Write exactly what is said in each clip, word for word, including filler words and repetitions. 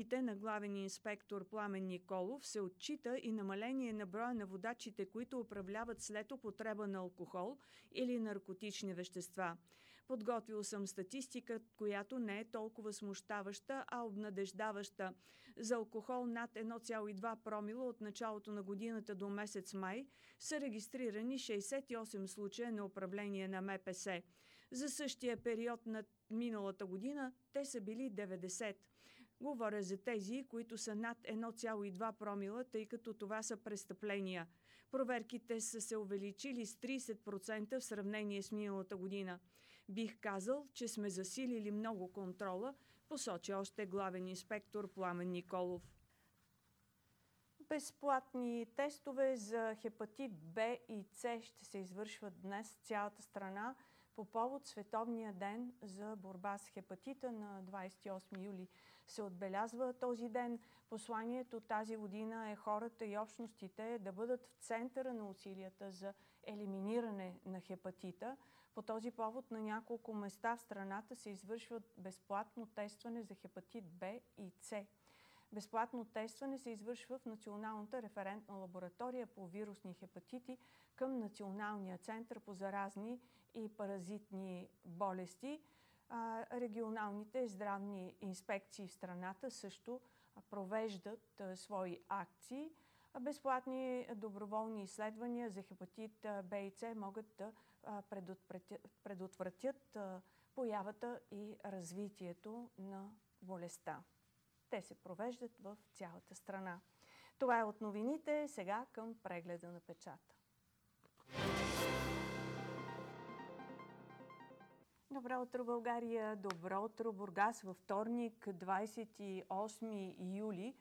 на главен инспектор Пламен Николов се отчита и намаление на броя на водачите, които управляват след употреба на алкохол или наркотични вещества. Подготвил съм статистика, която не е толкова смущаваща, а обнадеждаваща. За алкохол над едно цяло и две промила от началото на годината до месец май са регистрирани шейсет и осем случая на управление на М П С. За същия период на миналата година те са били деветдесет. Говоря за тези, които са над едно цяло и две промила, тъй като това са престъпления. Проверките са се увеличили с трийсет процента в сравнение с миналата година. Бих казал, че сме засилили много контрола, посочи още главен инспектор Пламен Николов. Безплатни тестове за хепатит Б и С ще се извършват днес в цялата страна по повод Световния ден за борба с хепатита. На двадесет и осми юли се отбелязва този ден. Посланието тази година е хората и общностите да бъдат в центъра на усилията за елиминиране на хепатита. По този повод на няколко места в страната се извършват безплатно тестване за хепатит Б и С. Безплатно тестване се извършва в Националната референтна лаборатория по вирусни хепатити към Националния център по заразни и паразитни болести. Регионалните здравни инспекции в страната също провеждат свои акции. Безплатни доброволни изследвания за хепатит Б и С могат да предотвратят появата и развитието на болестта. Те се провеждат в цялата страна. Това е от новините. Сега към прегледа на печата. Добро утро, България! Добро утро, Бургас! Във вторник, двадесет и осми юли.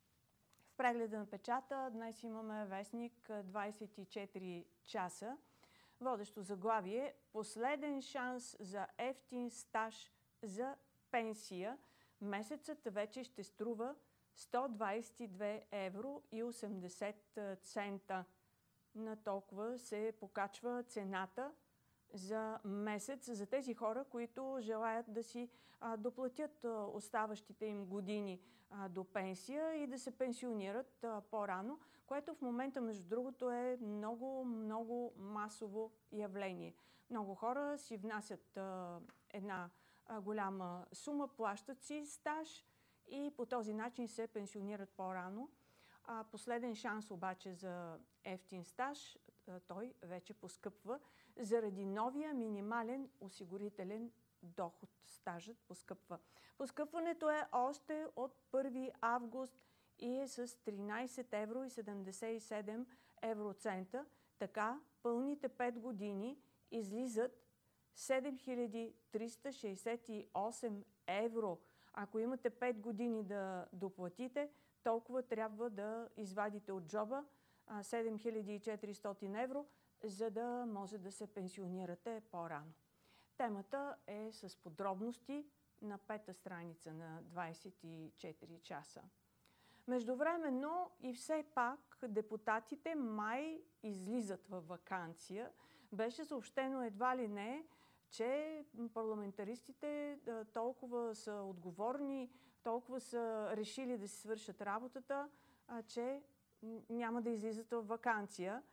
В прегледа на печата днес имаме вестник двадесет и четири часа. Водещо заглавие: последен шанс за евтин стаж за пенсия. Месецът вече ще струва сто двадесет и две евро и осемдесет цента. На толкова се покачва цената за месец за тези хора, които желаят да си а, доплатят а, оставащите им години а, до пенсия и да се пенсионират а, по-рано, което в момента, между другото, е много, много масово явление. Много хора си внасят а, една а, голяма сума, плащат си стаж и по този начин се пенсионират по-рано. А последен шанс обаче за евтин стаж, той вече поскъпва заради новия минимален осигурителен доход. Стажът поскъпва. Поскъпването е още от първи август и е с тринадесет евро и седемдесет и седем евроцента. Така пълните пет години излизат седем хиляди триста шейсет и осем евро. Ако имате пет години да доплатите, толкова трябва да извадите от джоба седем хиляди и четиристотин евро, за да може да се пенсионирате по-рано. Темата е с подробности на пета страница на двадесет и четири часа. Междувременно и все пак депутатите май излизат във ваканция. Беше съобщено едва ли не, че парламентаристите толкова са отговорни, толкова са решили да си свършат работата, че няма да излизат в ваканция.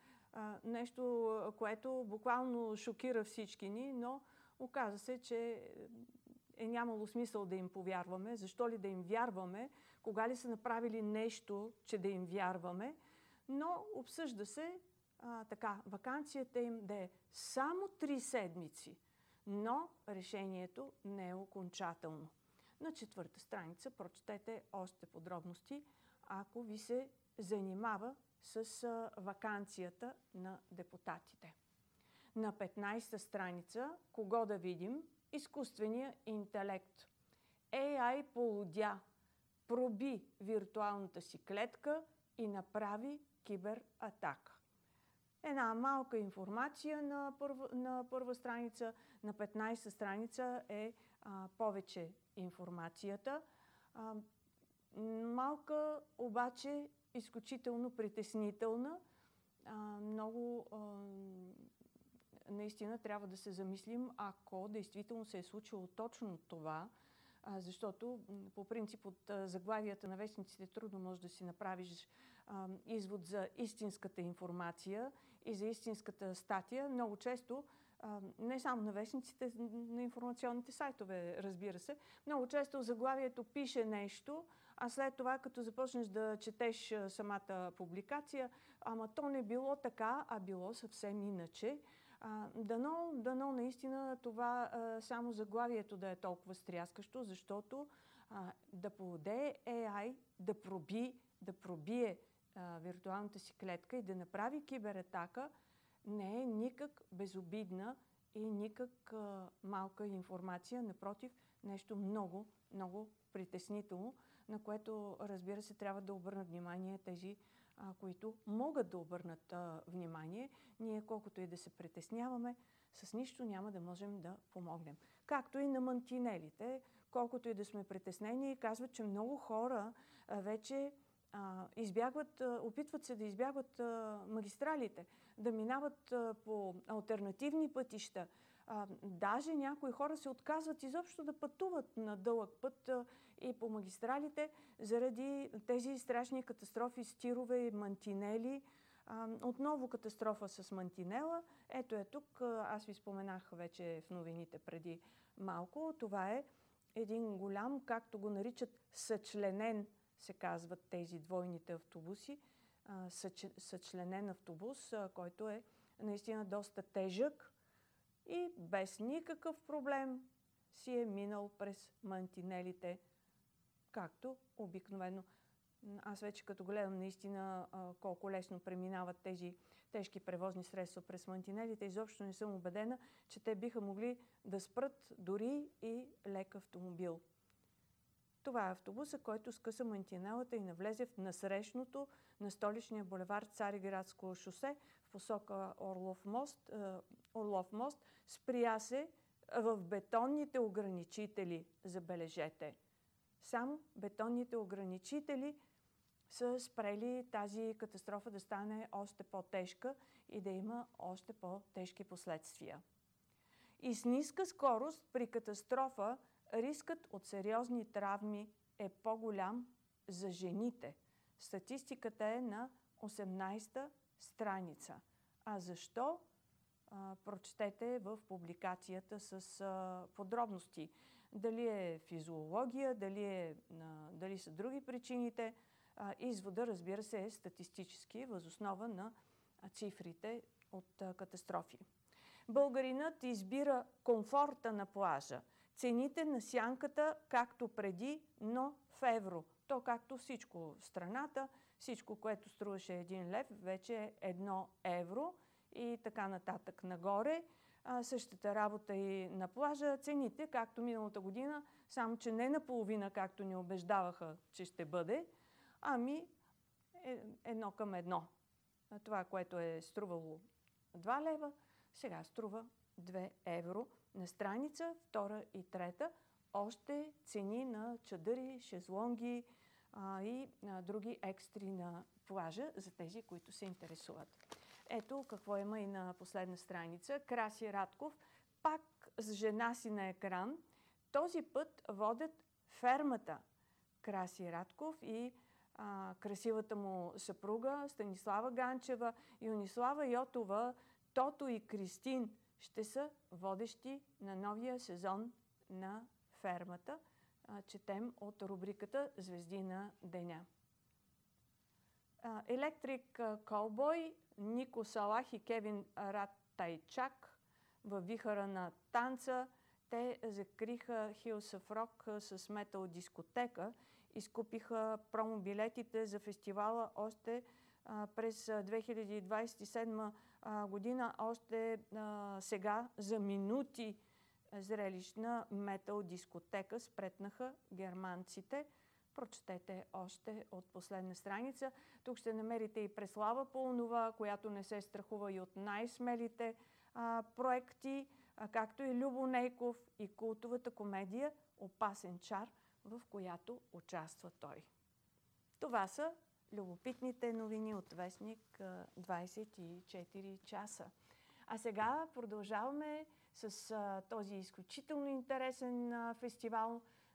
Нещо, което буквално шокира всички ни, но оказа се, че е нямало смисъл да им повярваме. Защо ли да им вярваме? Кога ли са направили нещо, че да им вярваме? Но обсъжда се а, така, ваканцията им да е само три седмици. Но решението не е окончателно. На четвърта страница прочетете още подробности, ако ви се занимава с ваканцията на депутатите. На петнадесета страница, кого да видим? Изкуствения интелект. Ей ай полудя, проби виртуалната си клетка и направи кибератака. Една малка информация на първа, на първа страница, на петнадесета страница е а, повече информацията. А, малка, обаче изключително притеснителна. А, много а, наистина трябва да се замислим, ако действително се е случило точно това, а, защото по принцип от а, заглавията на вестниците трудно можеш да си направиш а, извод за истинската информация и за истинската статия. Много често, а, не само на вестниците, на информационните сайтове, разбира се, много често заглавието пише нещо, а след това, като започнеш да четеш самата публикация, ама то не било така, а било съвсем иначе. А, дано, дано наистина това а, само заглавието да е толкова стряскащо, защото а, да поведе Ей Ай да, проби, да пробие а, виртуалната си клетка и да направи кибератака не е никак безобидна и никак а, малка информация. Напротив, нещо много, много притеснително, на което, разбира се, трябва да обърнат внимание тези, а, които могат да обърнат а, внимание. Ние, колкото и да се притесняваме, с нищо няма да можем да помогнем. Както и на мантинелите, колкото и да сме притеснени, казват, че много хора а, вече а, избягват, а, опитват се да избягват а, магистралите, да минават а, по алтернативни пътища. А, даже някои хора се отказват изобщо да пътуват на дълъг път а, и по магистралите заради тези страшни катастрофи с тирове и мантинели. А, отново катастрофа с мантинела. Ето е тук, аз ви споменах вече в новините преди малко. Това е един голям, както го наричат, съчленен, се казват тези двойните автобуси, а, съч, съчленен автобус, а, който е наистина доста тежък и без никакъв проблем си е минал през мантинелите, както обикновено. Аз вече като гледам наистина колко лесно преминават тези тежки превозни средства през мантинелите, изобщо не съм убедена, че те биха могли да спрат дори и лек автомобил. Това е автобуса, който скъса мантинелата и навлезе в насрещното на столичния булевард Цариградско шосе в посока Орлов мост. Орлов мост спря се в бетонните ограничители, забележете. Само бетонните ограничители са спрели тази катастрофа да стане още по-тежка и да има още по-тежки последствия. И с ниска скорост при катастрофа рискът от сериозни травми е по-голям за жените. Статистиката е на осемнадесета страница. А защо? А, прочетете в публикацията с а, подробности. Дали е физиология, дали, е, а, дали са други причините. А, извода, разбира се, е статистически, възоснова на цифрите от а, катастрофи. Българинът избира комфорта на плажа, цените на сянката както преди, но в евро. То както всичко в страната, всичко, което струваше един лев, вече е едно евро и така нататък нагоре. А, същата работа и на плажа. Цените, както миналата година, само че не наполовина, както ни убеждаваха, че ще бъде, ами е, едно към едно. Това, което е струвало два лева, сега струва две евро. На страница втора и трета още цени на чадъри, шезлонги а, и а, други екстри на плажа за тези, които се интересуват. Ето какво има и на последна страница. Краси Радков, пак с жена си на екран. Този път водят фермата. Краси Радков и а, красивата му съпруга Станислава Ганчева, Юнислава Йотова, Тото и Кристин ще са водещи на новия сезон на фермата. А, четем от рубриката Звезди на деня. Електрик Колбой, Нико Салах и Кевин Ратайчак във вихъра на танца. Те закриха Hills of Rock с метал дискотека. Изкупиха промобилетите за фестивала още а, през две хиляди двадесет и седма а, година, още а, сега за минути зрелищна метал дискотека спретнаха германците. Прочетете още от последна страница. Тук ще намерите и Преслава Пълнова, която не се страхува и от най-смелите а, проекти, а, както и Любо Нейков и култовата комедия "Опасен чар", в която участва той. Това са любопитните новини от вестник двадесет и четири часа. А сега продължаваме с а, този изключително интересен а, фестивал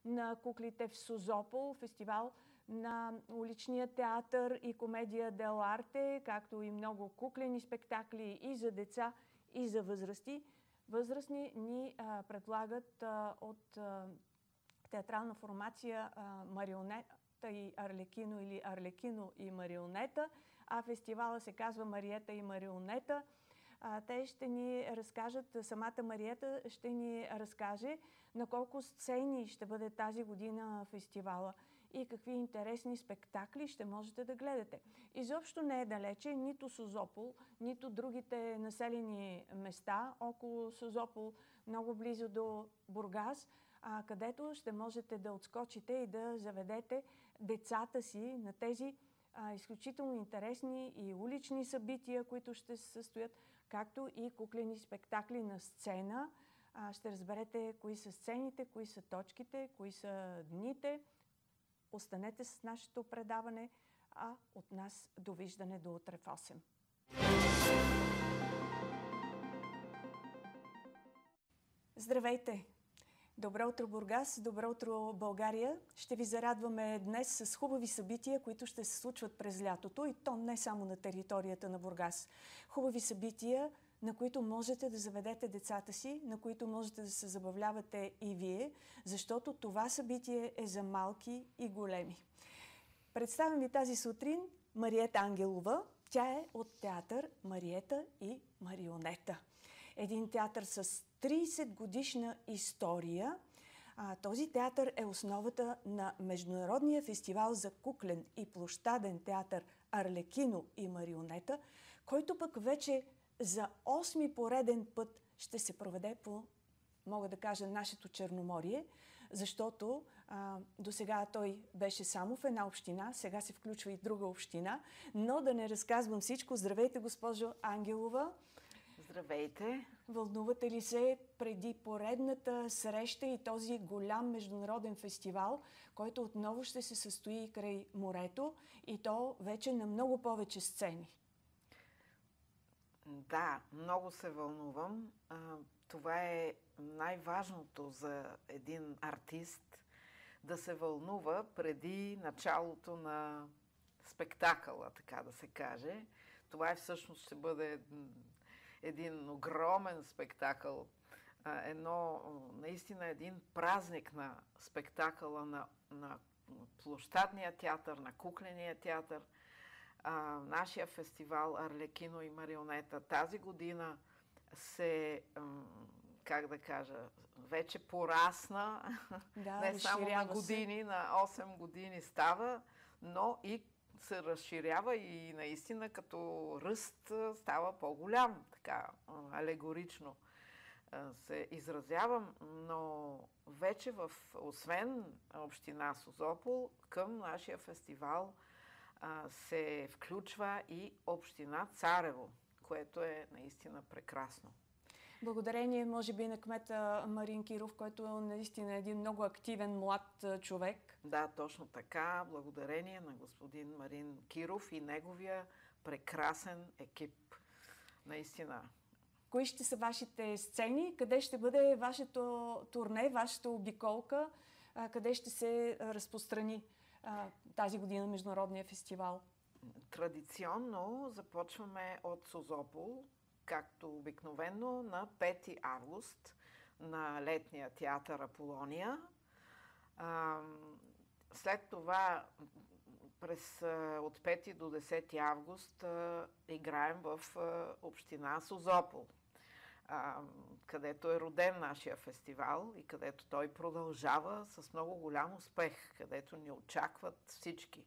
на куклите в Созопол, фестивал на уличния театър и комедия Дел Арте, както и много куклени спектакли и за деца, и за възрасти. Възрастни ни а, предлагат а, от а, театрална формация а, Марионета и Арлекино или Арлекино и Марионета, а фестивала се казва Мариета и Марионета. А, те ще ни разкажат, самата Мариета ще ни разкаже на колко сцени ще бъде тази година фестивала и какви интересни спектакли ще можете да гледате. Изобщо не е далече нито Созопол, нито другите населени места около Созопол, много близо до Бургас, а, където ще можете да отскочите и да заведете децата си на тези а, изключително интересни и улични събития, които ще се състоят, както и куклени спектакли на сцена. А, ще разберете кои са сцените, кои са точките, кои са дните. Останете с нашето предаване, а от нас довиждане до утре в осем. Здравейте! Добро утро, Бургас! Добро утро, България! Ще ви зарадваме днес с хубави събития, които ще се случват през лятото, и то не само на територията на Бургас. Хубави събития, на които можете да заведете децата си, на които можете да се забавлявате и вие, защото това събитие е за малки и големи. Представям ви тази сутрин Мариета Ангелова. Тя е от театър Мариета и Марионета. Един театър с трийсет годишна история. А, този театър е основата на Международния фестивал за куклен и площаден театър Арлекино и Марионета, който пък вече за осми пореден път ще се проведе по, мога да кажа, нашето Черноморие, защото а, до сега той беше само в една община, сега се включва и друга община, но да не разказвам всичко. Здравейте, госпожо Ангелова! Здравейте! Вълнувате ли се преди поредната среща и този голям международен фестивал, който отново ще се състои край морето, и то вече на много повече сцени? Да, много се вълнувам. Това е най-важното за един артист, да се вълнува преди началото на спектакъла, така да се каже. Това е всъщност ще бъде един огромен спектакъл, едно, наистина един празник на спектакъла на, на площадния театър, на кукления театър. А, нашия фестивал Арлекино и Марионета тази година се, как да кажа, вече порасна, да, не само на години, се. На осем години става, но и се разширява и наистина като ръст става по-голям, така алегорично се изразявам, но вече в, освен община Созопол, към нашия фестивал се включва и община Царево, което е наистина прекрасно. Благодарение, може би, на кмета Марин Киров, който е наистина един много активен млад човек. Да, точно така. Благодарение на господин Марин Киров и неговия прекрасен екип. Наистина. Кои ще са вашите сцени? Къде ще бъде вашето турне, вашата обиколка? Къде ще се разпространи тази година Международния фестивал? Традиционно започваме от Созопол, както обикновено, на пети август на летния театър Аполония. След това през, от пети до десети август играем в община Созопол, където е роден нашия фестивал и където той продължава с много голям успех, където ни очакват всички.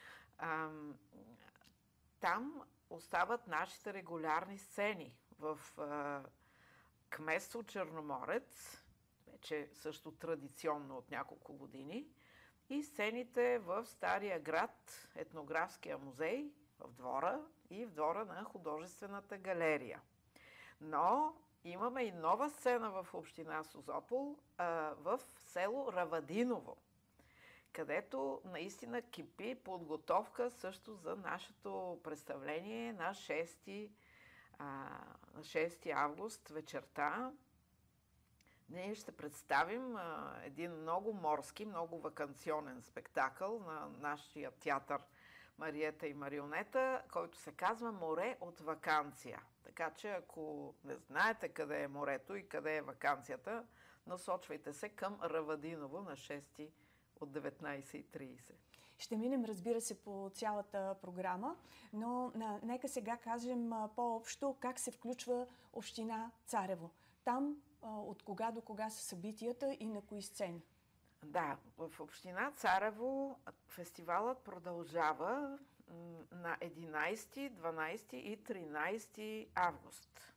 Там остават нашите регулярни сцени в кметство Черноморец, вече също традиционно от няколко години, и сцените в Стария град, етнографския музей, в двора и в двора на художествената галерия. Но имаме и нова сцена в община Созопол, в село Равадиново, където наистина кипи подготовка също за нашето представление на шести, а, на шести август вечерта. Ние ще представим а, един много морски, много ваканционен спектакъл на нашия театър Мариета и Марионета, който се казва "Море от ваканция". Така че, ако не знаете къде е морето и къде е ваканцията, насочвайте се към Равадиново на шести от деветнайсет и трийсет. Ще минем, разбира се, по цялата програма, но а, нека сега кажем а, по-общо как се включва община Царево. Там а, от кога до кога са събитията и на кои сцени? Да, в община Царево фестивалът продължава на единайсети, дванайсети и тринайсети август.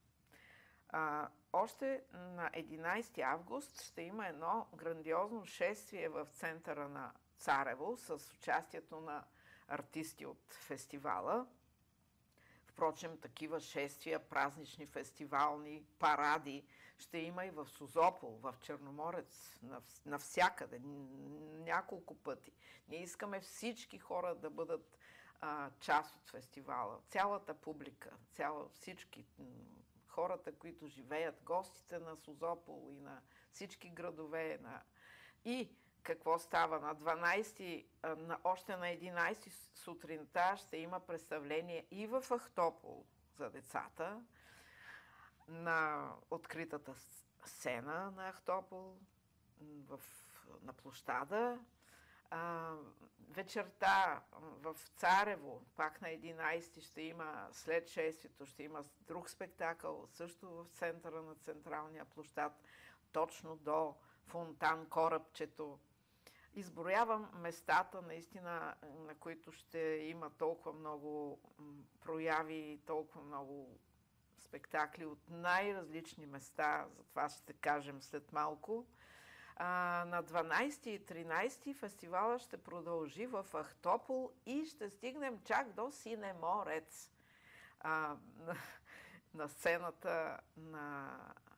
А, още на единайсети август ще има едно грандиозно шествие в центъра на Царево с участието на артисти от фестивала. Впрочем, такива шествия, празнични, фестивални, паради ще има и в Созопол, в Черноморец, навсякъде, няколко пъти. Ние искаме всички хора да бъдат а, част от фестивала. Цялата публика, цяла, всички хората, които живеят, гостите на Созопол и на всички градове. На... И какво става? На дванайсети, на, още на единайсети сутринта ще има представление и в Ахтопол за децата, на откритата сцена на Ахтопол, в, на площада. А, вечерта в Царево, пак на единайсети, ще има, след шествието, ще има друг спектакъл, също в центъра на централния площад, точно до фонтан Корабчето. Изброявам местата, наистина, на които ще има толкова много прояви, толкова много спектакли от най-различни места, за това ще кажем след малко. А, на дванайсети и тринайсети фестивала ще продължи в Ахтопол и ще стигнем чак до Синеморец. А, на, на сцената на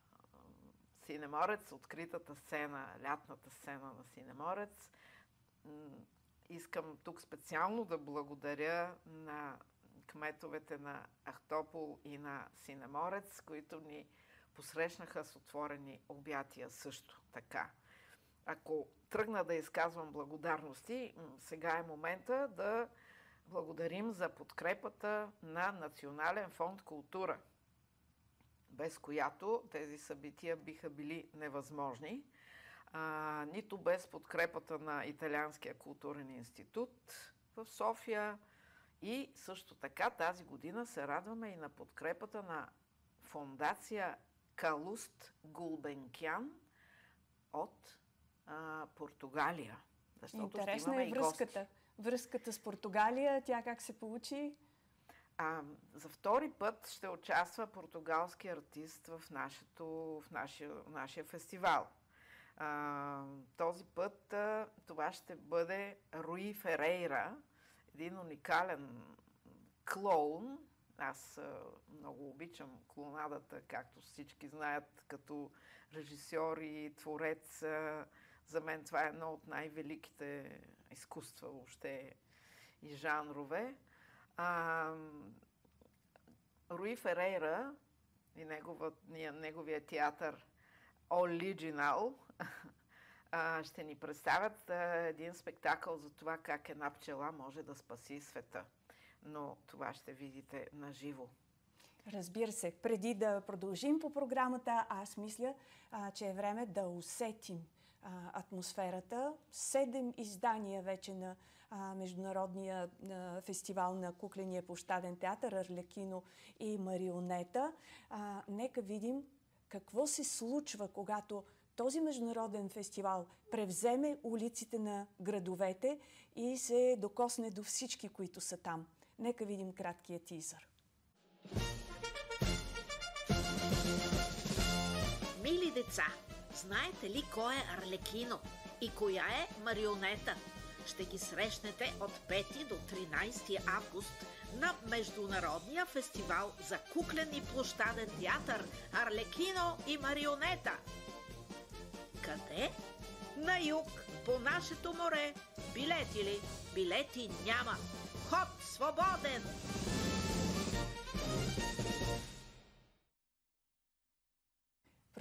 Синеморец, откритата сцена, лятната сцена на Синеморец. Искам тук специално да благодаря на кметовете на Ахтопол и на Синеморец, които ни посрещнаха с отворени обятия също така. Ако тръгна да изказвам благодарности, сега е момента да благодарим за подкрепата на Национален фонд "Култура", без която тези събития биха били невъзможни. А, нито без подкрепата на Италианския културен институт в София. И също така тази година се радваме и на подкрепата на фондация Калуст Гулбенкян от а, Португалия. Интересна е връзката. Връзката с Португалия, тя как се получи? А, за втори път ще участва португалски артист в, нашето, в нашия, нашия фестивал. А, този път а, това ще бъде Руи Ферейра, един уникален клоун. Аз а, много обичам клоунадата, както всички знаят, като режисьор и творец. А, за мен това е едно от най-великите изкуства въобще и жанрове. А, Руи Ферейра и негова, неговия театър Оригинал ще ни представят един спектакъл за това как една пчела може да спаси света. Но това ще видите наживо. Разбира се. Преди да продължим по програмата, аз мисля, а, че е време да усетим а, атмосферата. Седем издания вече на а, Международния а, фестивал на кукления площаден театър "Арлекино и Марионета". А, нека видим какво се случва, когато този международен фестивал превземе улиците на градовете и се докосне до всички, които са там. Нека видим краткия тизър. Мили деца, знаете ли кой е Арлекино и коя е Марионета? Ще ги срещнете от пети до тринайсети август на Международния фестивал за куклен и площаден театър "Арлекино и Марионета". Къде? На юг, по нашето море. Билети ли? Билети няма. Ход свободен!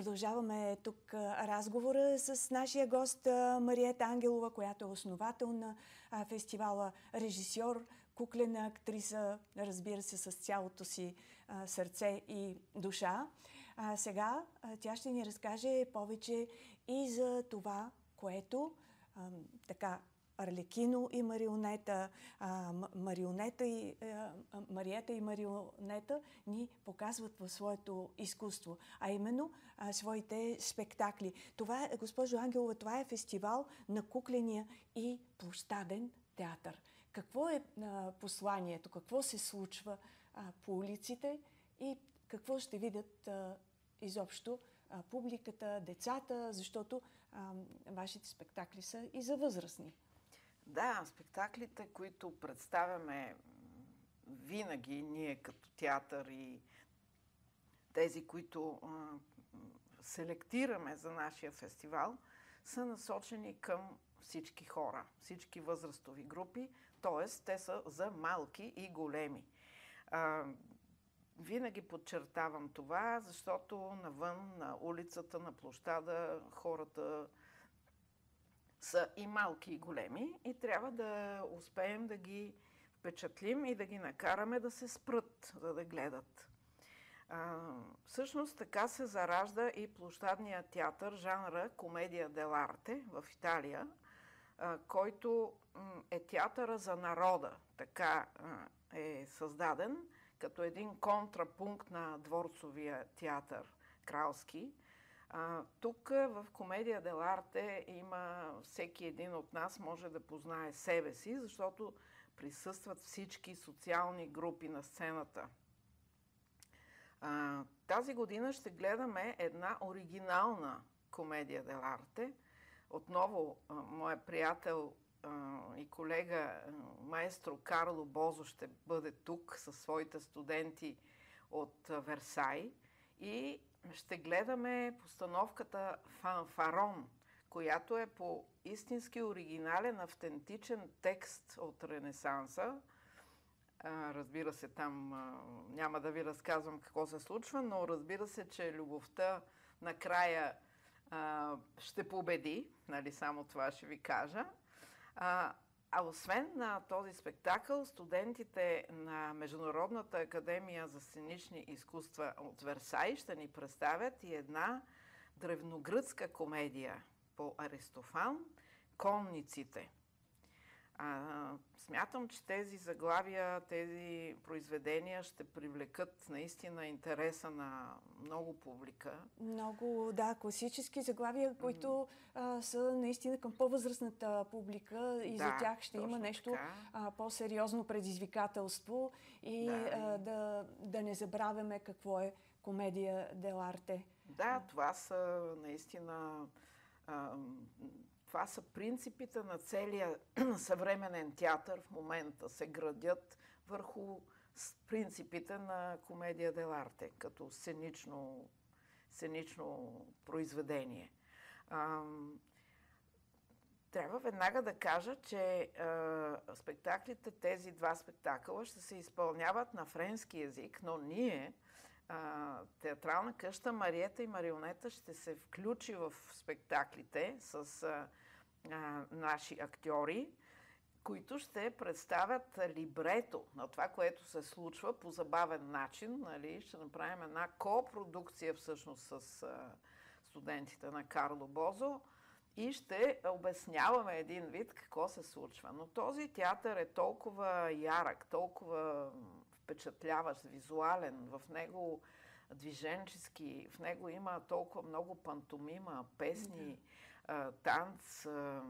продължаваме тук разговора с нашия гост Мариета Ангелова, която е основател на фестивала, режисьор, куклена актриса, разбира се, с цялото си сърце и душа. А сега тя ще ни разкаже повече и за това, което а, така Арлекино и Марионета, а, Марионета и, а, Мариета и Марионета ни показват в своето изкуство, а именно а, своите спектакли. Това е, госпожо Ангелова, това е фестивал на кукления и площаден театър. Какво е а, посланието, какво се случва а, по улиците и какво ще видят а, изобщо а, публиката, децата, защото а, вашите спектакли са и за възрастни. Да, спектаклите, които представяме винаги ние като театър и тези, които а, селектираме за нашия фестивал, са насочени към всички хора, всички възрастови групи, т.е. те са за малки и големи. А, винаги подчертавам това, защото навън, на улицата, на площада, хората са и малки и големи и трябва да успеем да ги впечатлим и да ги накараме да се спрат, за да гледат. А, всъщност така се заражда и площадния театър, жанра комедия дел'арте в Италия, а, който м, е театъра за народа. Така а, е създаден като един контрапункт на дворцовия театър кралски. А, тук в комедия дел'арте има всеки един от нас може да познае себе си, защото присъстват всички социални групи на сцената. А, тази година ще гледаме една оригинална комедия дел'арте. Отново а, моя приятел а, и колега а, маестро Карло Бозо ще бъде тук със своите студенти от а, Версай и ще гледаме постановката Фанфарон, която е по истински оригинален, автентичен текст от Ренесанса. А, разбира се, там а, няма да ви разказвам какво се случва, но разбира се, че любовта накрая а, ще победи, нали, само това ще ви кажа. А, а освен на този спектакъл, студентите на Международната академия за сценични изкуства от Версай ще ни представят и една древногръцка комедия по Аристофан «Конниците». А, смятам, че тези заглавия, тези произведения ще привлекат наистина интереса на много публика. Много, да, класически заглавия, които а, са наистина към по-възрастната публика и да, за тях ще има нещо а, по-сериозно предизвикателство и да, а, да, да не забравяме какво е комедия дел'арте. Да, това са наистина... А, Това са принципите на целия съвременен театър в момента се градят върху принципите на комедия дел'арте, като сценично, сценично произведение. А, трябва веднага да кажа, че а, спектаклите, тези два спектакъла ще се изпълняват на френски език, но ние, а, театрална къща Мариета и Марионета ще се включи в спектаклите с а, а, наши актьори, които ще представят либрето на това, което се случва по забавен начин. Нали? Ще направим една копродукция всъщност с а, студентите на Карло Бозо и ще обясняваме един вид какво се случва. Но този театър е толкова ярък, толкова впечатляващ, визуален, в него движенчески, в него има толкова много пантомима, песни, а, танц, а,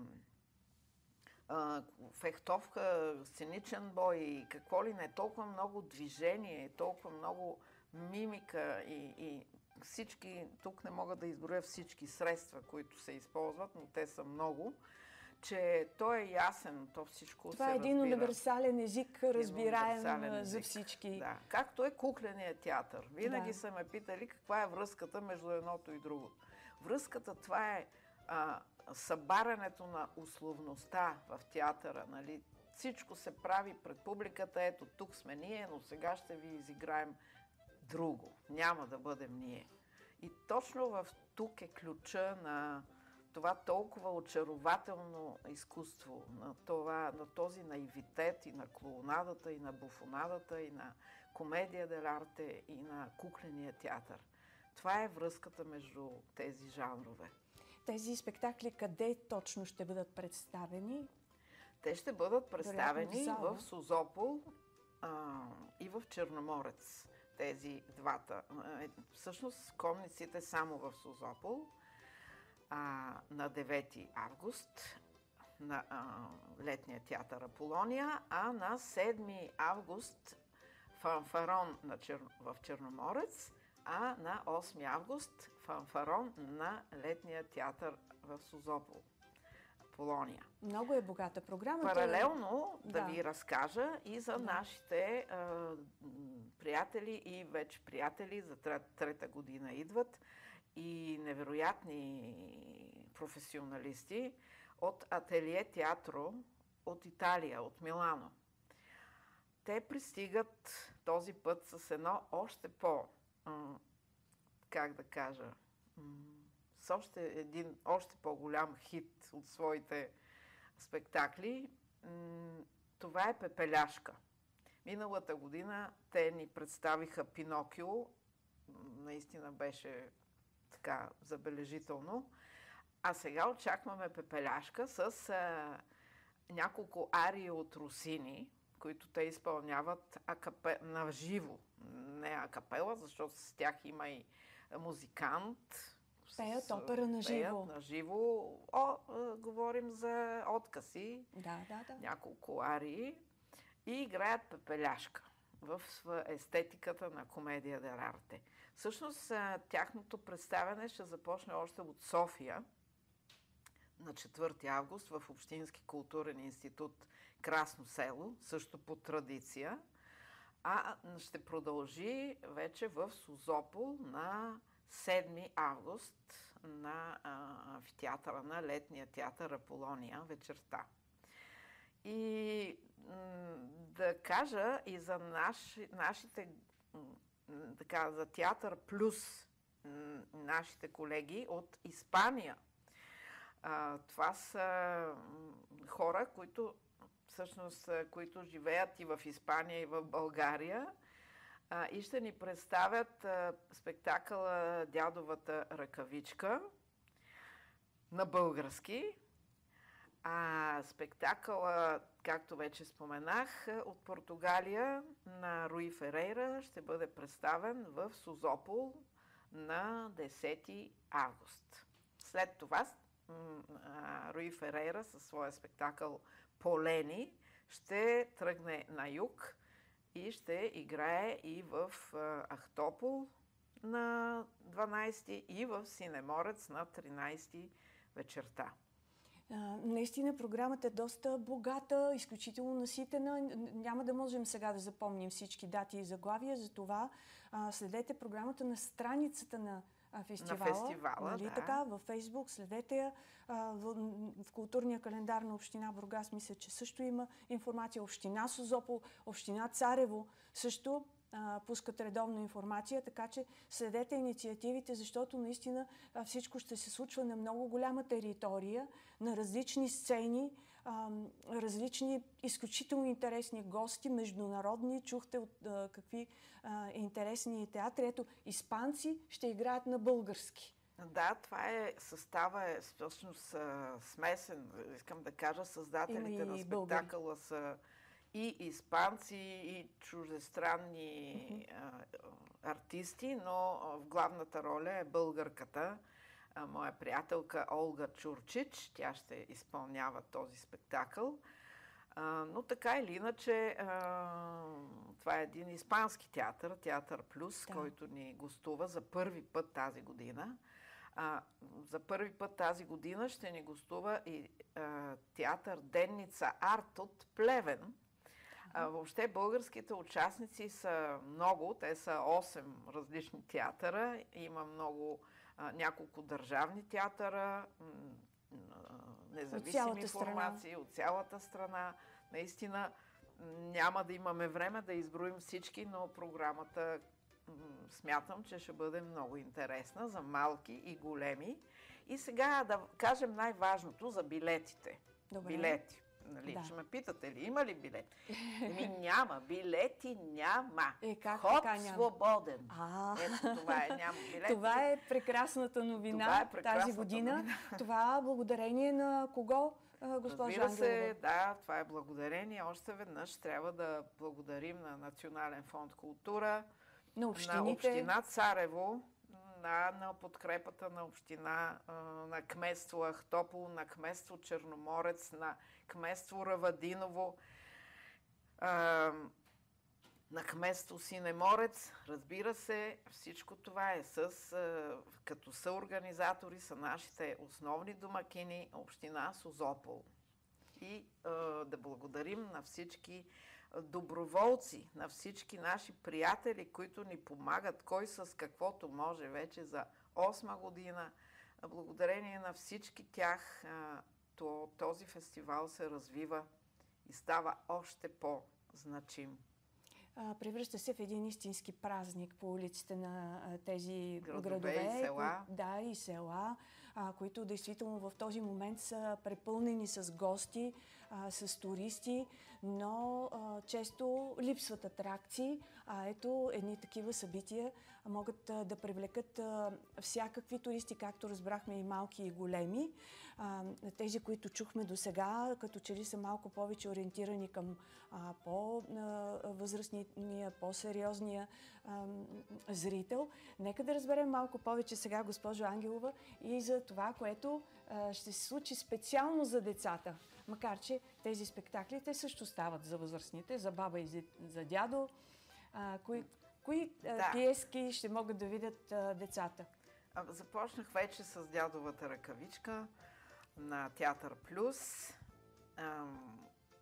а, фехтовка, сценичен бой и какво ли не, толкова много движение, толкова много мимика и, и всички, тук не мога да изброя всички средства, които се използват, но те са много, че то е ясен, то всичко това се е един разбира. Универсален език, разбираем универсален за език. всички. Да. Както е кукленият театър. Винаги да. са ме питали каква е връзката между едното и другото. Връзката това е а, събарянето на условността в театъра. Нали? Всичко се прави пред публиката. Ето, тук сме ние, но сега ще ви изиграем друго. Няма да бъдем ние. И точно в тук е ключа на това толкова очарователно изкуство, на, това, на този наивитет и на клоунадата, и на буфонадата, и на комедия дел'арте, и на кукления театър. Това е връзката между тези жанрове. Тези спектакли къде точно ще бъдат представени? Те ще бъдат представени в, в Созопол а, и в Черноморец. Тези двата. Всъщност конниците само в Созопол а, на девети август на а, летния театър Аполония, а на седми август фанфарон на Чер... в Черноморец, а на осми август фанфарон на летния театър в Созопол. Аполония. Много е богата програмата. Паралелно да, да ви разкажа и за да. нашите а, приятели и вече приятели, за трет, трета година идват и невероятни професионалисти от Ателие Театро от Италия, от Милано. Те пристигат този път с едно още по, как да кажа, с още един още по-голям хит от своите спектакли. Това е Пепеляшка. Миналата година те ни представиха Пинокио. Наистина беше така забележително. А сега очакваме Пепеляшка с а, няколко арии от Росини, които те изпълняват акапе... на живо. Не акапела, защото с тях има и музикант. Пеят опера на живо. Пеят на живо. О, а, говорим за откази. Да, да, да. Няколко арии. И играят Пепеляшка в естетиката на комедия дел'арте. Всъщност, тяхното представяне ще започне още от София на четвърти август в Общински културен институт Красно село, също по традиция, а ще продължи вече в Созопол на седми август на амфитеатъра на летния театър Аполония вечерта. И м- да кажа и за наши, нашите, м- така, за Театър Плюс, м- нашите колеги от Испания. А, това са м- хора, които всъщност, които живеят и в Испания, и в България, а, и ще ни представят а, спектакъла Дядовата ръкавичка на български. А спектакъла, както вече споменах, от Португалия на Руи Ферейра ще бъде представен в Созопол на десети август. След това Руи Ферейра със своя спектакъл Полени ще тръгне на юг и ще играе и в Ахтопол на дванайсети и в Синеморец на тринайсети вечерта. Наистина програмата е доста богата, изключително наситена. Няма да можем сега да запомним всички дати и заглавия, затова следете програмата на страницата на фестивала. На фестивала, нали, да. Така, във Фейсбук, следете я. В, в културния календар на община Бургас мисля, че също има информация. Община Созопол, община Царево също а, пускат редовно информация, така че следете инициативите, защото наистина а, всичко ще се случва на много голяма територия, на различни сцени, а, различни изключително интересни гости, международни. Чухте от а, какви а, интересни театри. Ето, испанци ще играят на български. Да, това е, състава е всъщност смесен. Искам да кажа, създателите на спектакъла българи. Са и испанци, и чуждестранни mm-hmm. а, артисти, но в главната роля е българката, а, моя приятелка Олга Чурчич. Тя ще изпълнява този спектакъл. А, но така или иначе, а, това е един испански театър, Театър Плюс, да. Който ни гостува за първи път тази година. А, за първи път тази година ще ни гостува и а, театър Денница Арт от Плевен. А, въобще българските участници са много, те са осем различни театъра, има много, а, няколко държавни театъра, независими формации от цялата страна. Наистина няма да имаме време да изброим всички, но програмата смятам, че ще бъде много интересна за малки и големи. И сега да кажем най-важното за билетите. Добре. Билети. Нали? Да. Ще ме питате ли, има ли билети? Еми няма, билети няма. Е, как Вход така няма? свободен. А, Ето това е, няма билети. това е прекрасната новина Това е прекрасната тази година. новина. Това благодарение на кого, а, госпожа Разбира се, Ангелова? да, това е благодарение. Още веднъж трябва да благодарим на Национален фонд култура, На общините. на община Царево, на, на подкрепата на община, а, на кметство Ахтопол, на кметство Черноморец, на кметство Равадиново, а, на кметство Синеморец. Разбира се, всичко това е с, а, като съорганизатори са нашите основни домакини, община Созопол. И а, да благодарим на всички доброволци, на всички наши приятели, които ни помагат, кой с каквото може вече за осма година. Благодарение на всички тях то, този фестивал се развива и става още по-значим. Превръща се в един истински празник по улиците на а, тези Градове градове. и села. Кои, да, и села, а, които действително в този момент са препълнени с гости, а, с туристи, но а, често липсват атракции. А ето едни такива събития могат а, да привлекат а, всякакви туристи, както разбрахме и малки и големи. А, тези, които чухме до сега, като че ли са малко повече ориентирани към а, по-възрастния, по-сериозния а, зрител. Нека да разберем малко повече сега, госпожо Ангелова, и за това, което а, ще се случи специално за децата. Макар че тези спектаклите също стават за възрастните, за баба и за, за дядо. А, кои кои а, Да. пиески ще могат да видят а, децата? А, Започнах вече с Дядовата ръкавичка на Театър Плюс. Ам,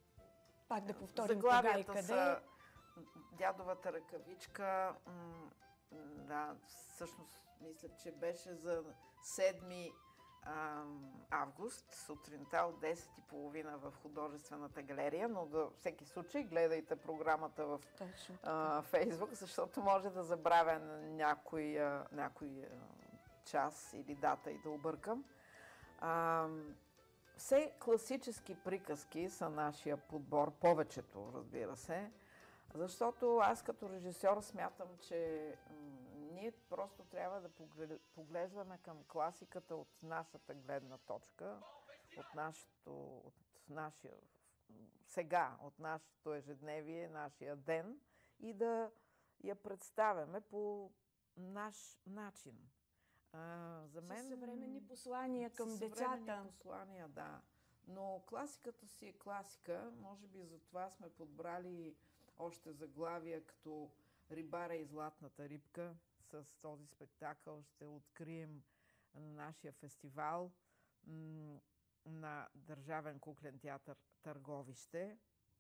Пак да повторим кога и Заглавията къде. са Дядовата ръкавичка. м, Да, всъщност мисля, че беше за седми ам, август, сутринта от десет и тридесет в художествената галерия, но за всеки случай гледайте програмата в Точно. а, Фейсбук, защото може да забравя някой, а, някой а, час или дата и да объркам. А, все класически приказки са нашия подбор, повечето, разбира се, защото аз като режисьор смятам, че м, ние просто трябва да поглеждаме към класиката от нашата гледна точка, от нашето, от нашия сега, от нашето ежедневие, нашия ден и да я представяме по наш начин. А, за мен... Със съвременни послания към със децата. съвременни послания, да. Но класиката си е класика. Може би за това сме подбрали още заглавия като Рибаря и златната рибка. С този спектакъл ще открием нашия фестивал м- на Държавен куклен театър Търговище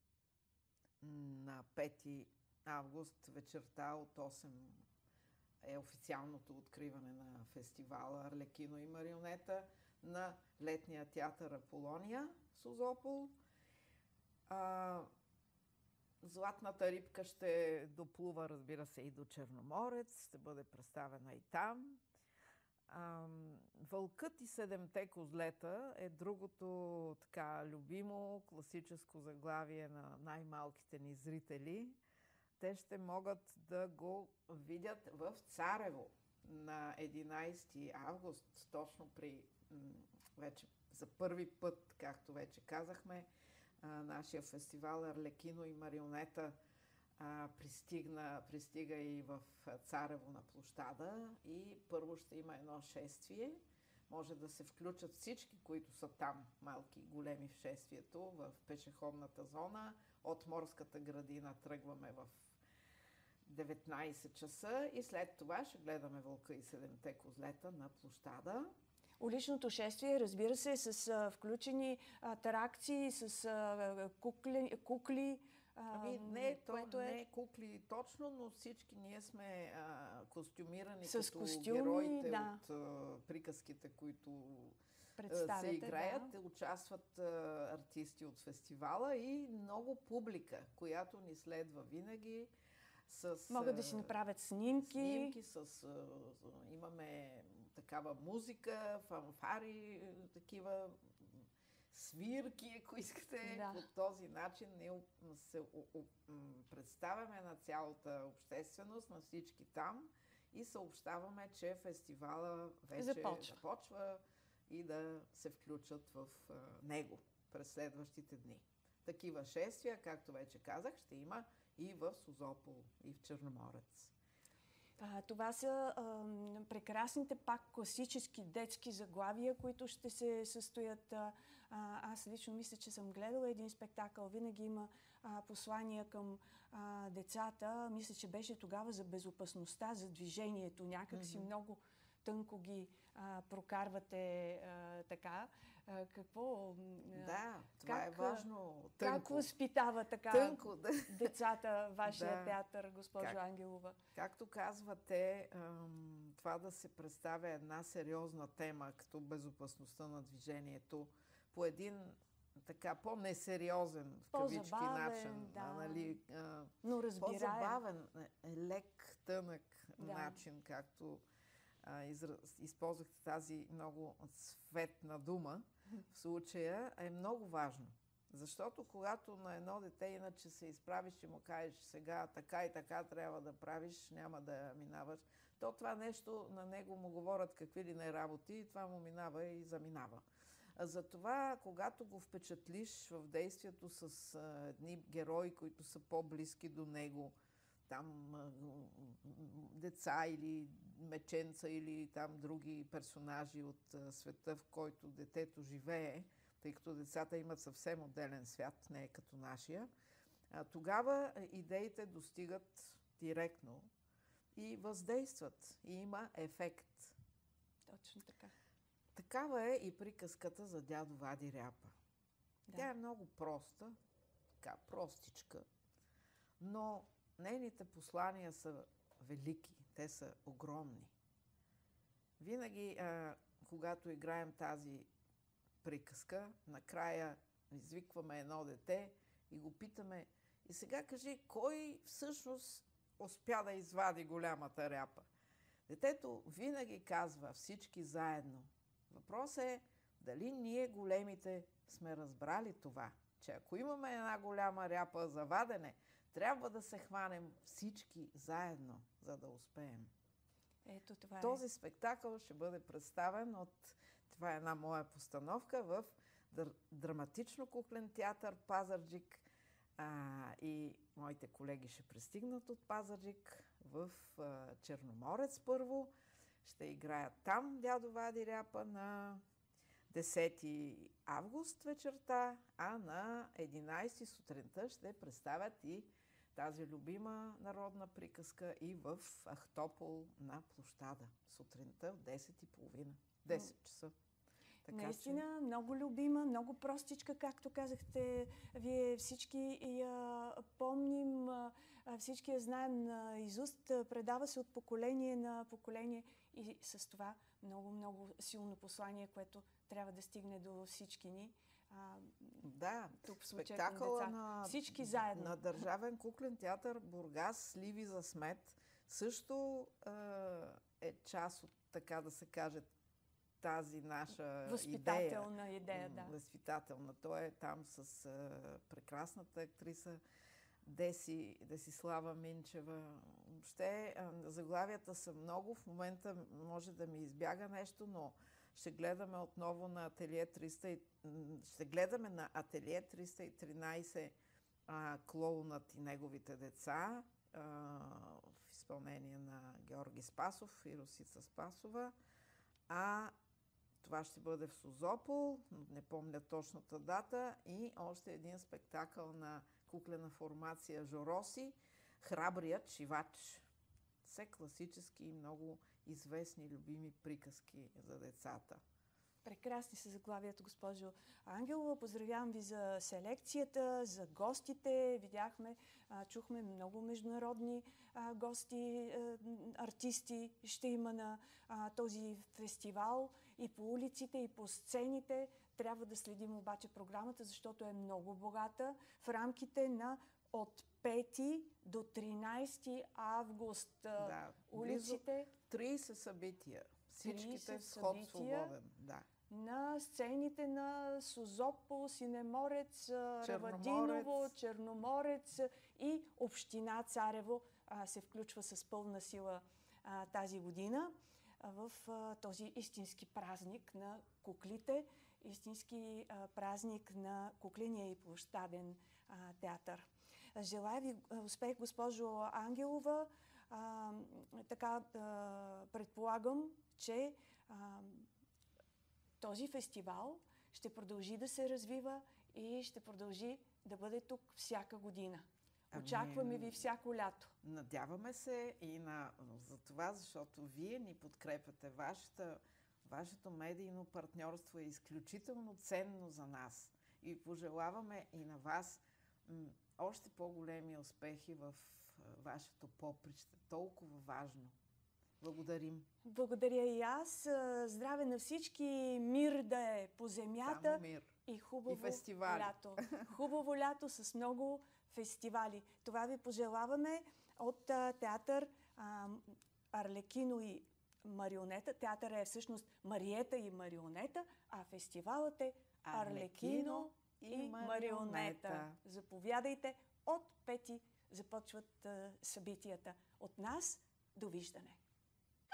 на пети август вечерта от осем е официалното откриване на фестивала Арлекино и марионета на летния театър Аполония в Созопол. А, Златната рибка ще доплува, разбира се, и до Черноморец, ще бъде представена и там. А, Вълкът и седемте козлета е другото така любимо класическо заглавие на най-малките ни зрители. Те ще могат да го видят в Царево на единайсети август, точно при м- вече за първи път, както вече казахме, а, нашия фестивал Арлекино и марионета а, пристигна, пристига и в Царево на площада и първо ще има едно шествие. Може да се включат всички, които са там, малки и големи в шествието, в пешеходната зона. От Морската градина тръгваме в деветнайсет часа и след това ще гледаме Вълка и седемте козлета на площада. Уличното шествие, разбира се, с а, включени атракции, с а, кукли, кукли а, Ами не, то, което е... не кукли точно, но всички ние сме а, костюмирани С като костюми, героите да. от а, приказките, които а, се представяте, играят. да. Участват а, артисти от фестивала и много публика, която ни следва винаги. С, Могат да си направят снимки. Снимки с... Имаме такава музика, фанфари, такива свирки, ако искате. Да. По този начин ние се представяме на цялата общественост, на всички там и съобщаваме, че фестивала вече започва, започва и да се включат в него през следващите дни. Такива шествия, както вече казах, ще има и в Созопол, и в Черноморец. А, това са а, прекрасните пак класически детски заглавия, които ще се състоят. А, аз лично мисля, че съм гледала един спектакъл. Винаги има а, послания към а, децата. Мисля, че беше тогава за безопасността, за движението. Някак си mm-hmm. много тънко ги а, прокарвате а, така. А, какво? Да, това как, е важно. Тънко. Как възпитава така Тънко, да. децата вашия да. театър, госпожо как, Ангелова? Както казвате, това да се представя една сериозна тема, като безопасността на движението, по един така по-несериозен, в кавички начин. Да. Нали, Но разбираем. По-забавен, лек, тънък да. начин, както а, израз, използвахте тази много цветна дума. В случая е много важно. Защото когато на едно дете иначе се изправиш и му кажеш сега така и така трябва да правиш, няма да минаваш, то това нещо на него му говорят какви ли не работи и това му минава и заминава. Затова, когато го впечатлиш в действието с а, едни герои, които са по-близки до него, там а, деца или меченца или там други персонажи от а, света, в който детето живее, тъй като децата имат съвсем отделен свят, не е като нашия, а, тогава идеите достигат директно и въздействат. И има ефект. Точно така. Такава е и приказката за дядо Вади Ряпа. Да. Тя е много проста, така простичка, но нейните послания са велики, те са огромни. Винаги, а, когато играем тази приказка, накрая извикваме едно дете и го питаме: и сега кажи, кой всъщност успя да извади голямата ряпа? Детето винаги казва: всички заедно. Въпросът е дали ние големите сме разбрали това, че ако имаме една голяма ряпа за вадене, трябва да се хванем всички заедно, за да успеем. Ето това е. Този спектакъл ще бъде представен от, това е една моя постановка, в др- драматично-куклен театър Пазарджик, а, и моите колеги ще пристигнат от Пазарджик в а, Черноморец първо. Ще играят там дядо Вади Ряпа на десети август вечерта, а на единайсети сутринта ще представят и тази любима народна приказка и в Ахтопол на площада сутринта в десет и половина. десет часа. Така, наистина, че... много любима, много простичка, както казахте. Вие всички я помним, всички я знаем на изуст. Предава се от поколение на поколение и с това много, много силно послание, което трябва да стигне до всички ни. А, да, тук в случая спектакъла на, всички заедно. На Държавен куклен театър Бургас Сливи за смет също е, е част от, така да се каже, тази наша възпитателна идея. идея, да. Възпитателна. Той е там с а, прекрасната актриса Деси, Десислава Минчева. Въобще а, заглавията са много. В момента може да ми избяга нещо, но ще гледаме отново на Ателие триста. Ще гледаме на Ателие триста и тринайсет а, Клоунът и неговите деца а, в изпълнение на Георги Спасов и Росица Спасова. А това ще бъде в Созопол, не помня точната дата, и още един спектакъл на куклена формация Жороси, Храбрият шивач. Все класически и много известни, любими приказки за децата. Прекрасни са заглавията, госпожо Ангелова. Поздравявам ви за селекцията, за гостите. Видяхме, чухме много международни гости, артисти ще има на този фестивал и по улиците, и по сцените. Трябва да следим обаче програмата, защото е много богата в рамките на от пети до тринайсети август. Да, Улиците. трийсет събития. Всичките трийсет с ход събития. свободен. Да. На сцените на Созопол, Синеморец, Равадиново, Черноморец и община Царево а, се включва с пълна сила а, тази година а, в а, този истински празник на куклите, истински а, празник на кукления и площаден а, театър. Желая ви успех, госпожо Ангелова. А, така а, предполагам, че а, този фестивал ще продължи да се развива и ще продължи да бъде тук всяка година. Ами, Очакваме ви всяко лято. Надяваме се и на, за това, защото вие ни подкрепяте. Вашата, вашето медийно партньорство е изключително ценно за нас. И пожелаваме и на вас м, още по-големи успехи в а, вашето поприще. Толкова важно. Благодарим. Благодаря и аз. Здраве на всички. Мир да е по земята. Само мир. И хубаво И фестивали. лято. Хубаво лято с много фестивали. Това ви пожелаваме от а, театър а, Арлекино и Марионета. Театър е всъщност Мариета и Марионета, а фестивалът е Арлекино и, и Марионета. Марионета. Заповядайте. От пети започват а, събитията. От нас довиждане.